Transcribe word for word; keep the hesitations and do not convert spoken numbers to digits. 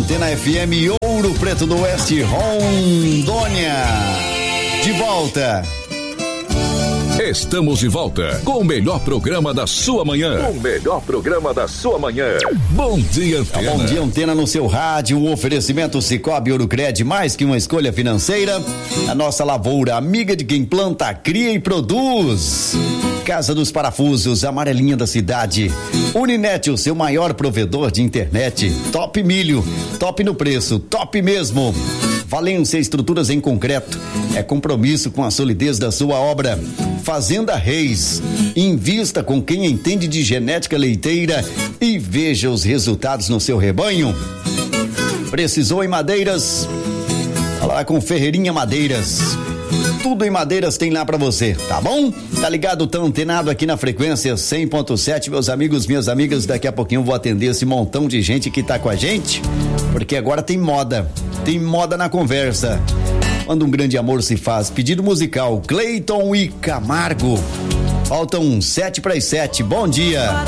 Antena F M Ouro Preto do Oeste, Rondônia. De volta. Estamos de volta com o melhor programa da sua manhã. O melhor programa da sua manhã. Bom dia, Antena. Bom dia, Antena no seu rádio. Um oferecimento Cicobi Ourocred, mais que uma escolha financeira. A nossa lavoura, amiga de quem planta, cria e produz. Casa dos Parafusos, amarelinha da cidade. Uninet, o seu maior provedor de internet. Top Milho, top no preço, top mesmo. Valência Estruturas em Concreto, é compromisso com a solidez da sua obra. Fazenda Reis, invista com quem entende de genética leiteira e veja os resultados no seu rebanho. Precisou em madeiras? Fala com Ferreirinha Madeiras. Tudo em madeiras tem lá pra você, tá bom? Tá ligado, tá antenado aqui na frequência cem ponto sete, meus amigos, minhas amigas. Daqui a pouquinho eu vou atender esse montão de gente que tá com a gente, porque agora tem moda, tem moda na conversa. Quando um grande amor se faz. Pedido musical, Cleiton e Camargo. Faltam sete para as sete. Bom dia.